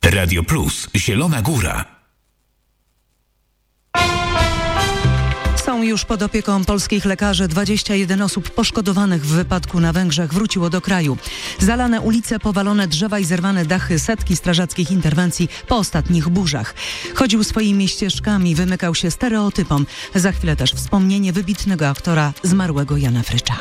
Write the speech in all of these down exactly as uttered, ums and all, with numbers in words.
Radio Plus, Zielona Góra. Są już pod opieką polskich lekarzy. dwadzieścia jeden osób poszkodowanych w wypadku na Węgrzech wróciło do kraju. Zalane ulice, powalone drzewa i zerwane dachy, setki strażackich interwencji po ostatnich burzach. Chodził swoimi ścieżkami, wymykał się stereotypom. Za chwilę też wspomnienie wybitnego aktora zmarłego Jana Frycza.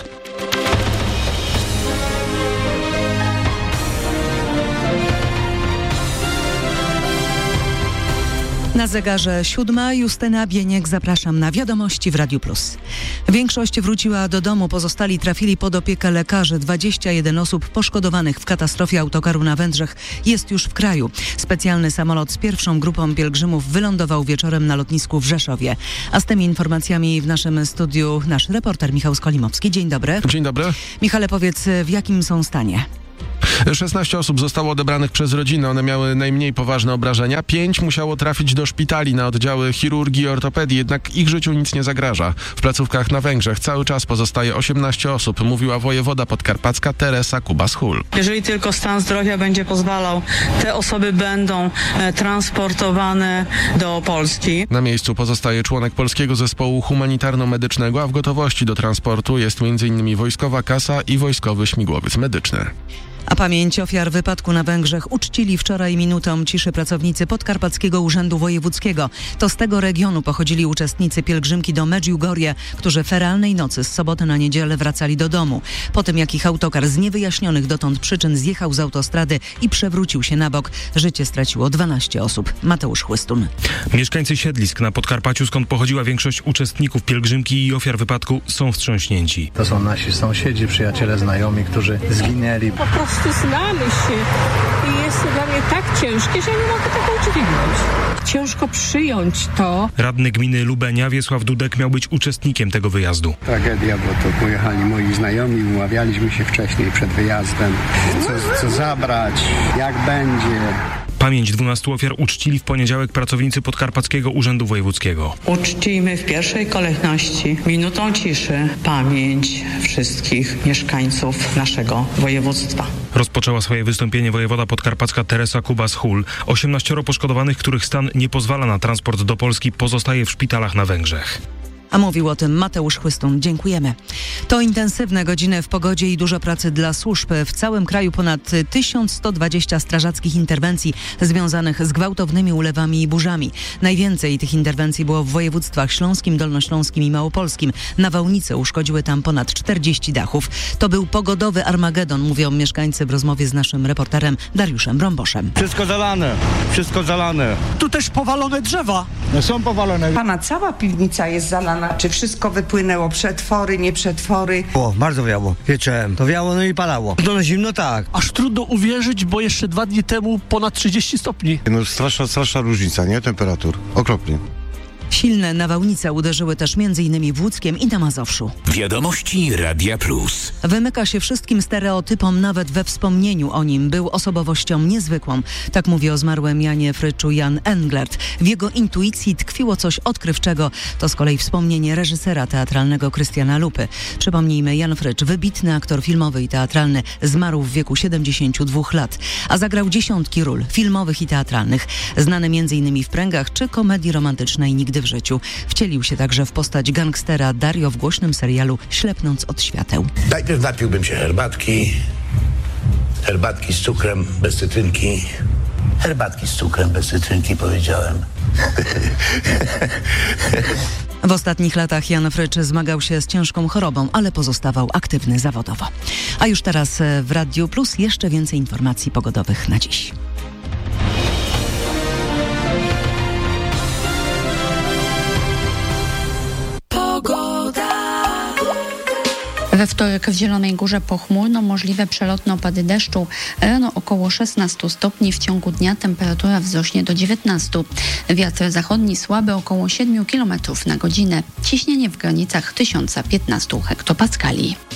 Na zegarze siódma, Justyna Bieniek, zapraszam na wiadomości w Radiu Plus. Większość wróciła do domu, pozostali trafili pod opiekę lekarzy. dwadzieścia jeden osób poszkodowanych w katastrofie autokaru na Węgrzech jest już w kraju. Specjalny samolot z pierwszą grupą pielgrzymów wylądował wieczorem na lotnisku w Rzeszowie. A z tymi informacjami w naszym studiu nasz reporter Michał Skolimowski. Dzień dobry. Dzień dobry. Michale, powiedz, w jakim są stanie? szesnaście osób zostało odebranych przez rodziny. One miały najmniej poważne obrażenia. Pięć musiało trafić do szpitali na oddziały chirurgii i ortopedii, jednak ich życiu nic nie zagraża. W placówkach na Węgrzech cały czas pozostaje osiemnaście osób, mówiła wojewoda podkarpacka Teresa Kubas-Hull. Jeżeli tylko stan zdrowia będzie pozwalał, te osoby będą e, transportowane do Polski. Na miejscu pozostaje członek polskiego zespołu humanitarno-medycznego, a w gotowości do transportu jest między innymi wojskowa kasa i wojskowy śmigłowiec medyczny. A pamięć ofiar wypadku na Węgrzech uczcili wczoraj minutą ciszy pracownicy Podkarpackiego Urzędu Wojewódzkiego. To z tego regionu pochodzili uczestnicy pielgrzymki do Medjugorje, którzy feralnej nocy z soboty na niedzielę wracali do domu. Po tym, jak ich autokar z niewyjaśnionych dotąd przyczyn zjechał z autostrady i przewrócił się na bok, życie straciło dwanaście osób. Mateusz Chłystun. Mieszkańcy siedlisk na Podkarpaciu, skąd pochodziła większość uczestników pielgrzymki i ofiar wypadku, są wstrząśnięci. To są nasi sąsiedzi, przyjaciele, znajomi, którzy zginęli. Po prostu znamy się i jest to dla mnie tak ciężkie, że nie mogę tego udźwignąć. Ciężko przyjąć to. Radny gminy Lubenia Wiesław Dudek miał być uczestnikiem tego wyjazdu. Tragedia, bo to pojechali moi znajomi, umawialiśmy się wcześniej przed wyjazdem, co, co zabrać, jak będzie. Pamięć dwunastu ofiar uczcili w poniedziałek pracownicy Podkarpackiego Urzędu Wojewódzkiego. Uczcijmy w pierwszej kolejności minutą ciszy pamięć wszystkich mieszkańców naszego województwa. Rozpoczęła swoje wystąpienie wojewoda podkarpacka Teresa Kubas-Hull. osiemnaścioro poszkodowanych, których stan nie pozwala na transport do Polski, pozostaje w szpitalach na Węgrzech. A mówił o tym Mateusz Chłystun. Dziękujemy. To intensywne godziny w pogodzie i dużo pracy dla służb. W całym kraju ponad tysiąc sto dwadzieścia strażackich interwencji związanych z gwałtownymi ulewami i burzami. Najwięcej tych interwencji było w województwach śląskim, dolnośląskim i małopolskim. Nawałnice uszkodziły tam ponad czterdzieści dachów. To był pogodowy Armagedon, mówią mieszkańcy w rozmowie z naszym reporterem Dariuszem Brąboszem. Wszystko zalane, wszystko zalane. Tu też powalone drzewa. No są powalone. Pana cała piwnica jest zalana. Czy wszystko wypłynęło? Przetwory, nie przetwory? O, bardzo wiało. Pieczem. To wiało, no i palało. To na zimno tak. Aż trudno uwierzyć, bo jeszcze dwa dni temu ponad trzydzieści stopni. No straszna, straszna różnica, nie? Temperatur. Okropnie. Silne nawałnice uderzyły też między innymi w Łódzkiem i na Mazowszu. Wiadomości Radia Plus. Wymyka się wszystkim stereotypom, nawet we wspomnieniu o nim. Był osobowością niezwykłą. Tak mówi o zmarłym Janie Fryczu Jan Englert. W jego intuicji tkwiło coś odkrywczego. To z kolei wspomnienie reżysera teatralnego Krystiana Lupy. Przypomnijmy, Jan Frycz, wybitny aktor filmowy i teatralny, zmarł w wieku siedemdziesięciu dwóch lat, a zagrał dziesiątki ról filmowych i teatralnych. Znany między innymi w Pręgach czy komedii romantycznej Nigdy w życiu. Wcielił się także w postać gangstera Dario w głośnym serialu Ślepnąc od świateł. Najpierw napiłbym się herbatki, herbatki z cukrem, bez cytrynki. Herbatki z cukrem, bez cytrynki, powiedziałem. W ostatnich latach Jan Frycz zmagał się z ciężką chorobą, ale pozostawał aktywny zawodowo. A już teraz w Radiu Plus jeszcze więcej informacji pogodowych na dziś. We wtorek w Zielonej Górze pochmurno, możliwe przelotne opady deszczu. Rano około szesnaście stopni, w ciągu dnia temperatura wzrośnie do dziewiętnastu. Wiatr zachodni słaby, około siedem kilometrów na godzinę. Ciśnienie w granicach tysiąc piętnaście hektopaskali.